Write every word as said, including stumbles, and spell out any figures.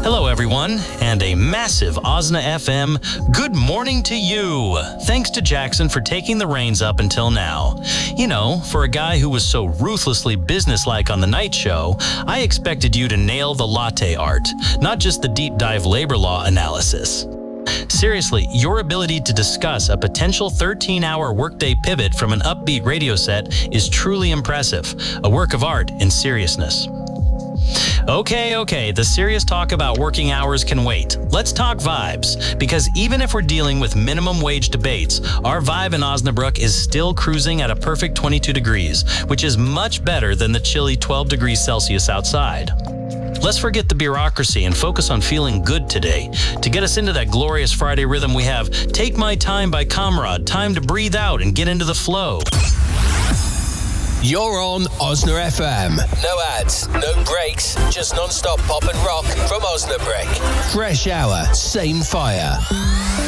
Hello, everyone, and a massive Osna F M good morning to you. Thanks to Jackson for taking the reins up until now. You know, for a guy who was so ruthlessly businesslike on the night show, I expected you to nail the latte art, not just the deep dive labor law analysis. Seriously, your ability to discuss a potential thirteen-hour workday pivot from an upbeat radio set is truly impressive, a work of art in seriousness. Okay, okay, the serious talk about working hours can wait. Let's talk vibes, because even if we're dealing with minimum wage debates, our vibe in Osnabrück is still cruising at a perfect twenty-two degrees, which is much better than the chilly twelve degrees Celsius outside. Let's forget the bureaucracy and focus on feeling good today. To get us into that glorious Friday rhythm we have, Take My Time by Comrade, time to breathe out and get into the flow. You're on Osna F M. No ads, no breaks, just non-stop pop and rock from Osnabrück. Fresh hour, same fire.